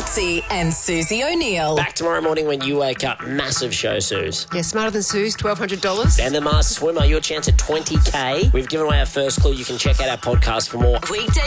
Fitzy and Susie O'Neill. Back tomorrow morning when you wake up. Massive show, Suze. Yeah, Smarter Than Suze, $1,200. And the Masked Swimmer, your chance at $20,000. We've given away our first clue. You can check out our podcast for more. Weekday